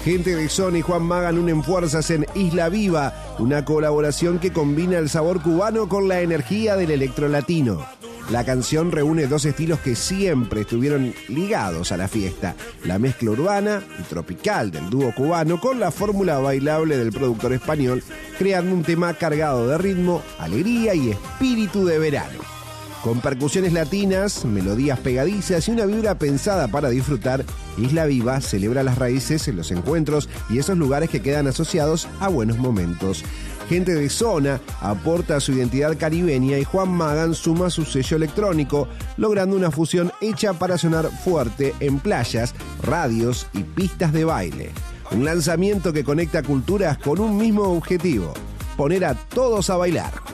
Gente de Zona y Juan Magán unen fuerzas en Isla Viva, una colaboración que combina el sabor cubano con la energía del electrolatino. La canción reúne dos estilos que siempre estuvieron ligados a la fiesta: la mezcla urbana y tropical del dúo cubano con la fórmula bailable del productor español, creando un tema cargado de ritmo, alegría y espíritu de verano. Con percusiones latinas, melodías pegadizas y una vibra pensada para disfrutar, Isla Viva celebra las raíces en los encuentros y esos lugares que quedan asociados a buenos momentos. Gente de Zona aporta su identidad caribeña y Juan Magán suma su sello electrónico, logrando una fusión hecha para sonar fuerte en playas, radios y pistas de baile. Un lanzamiento que conecta culturas con un mismo objetivo: poner a todos a bailar.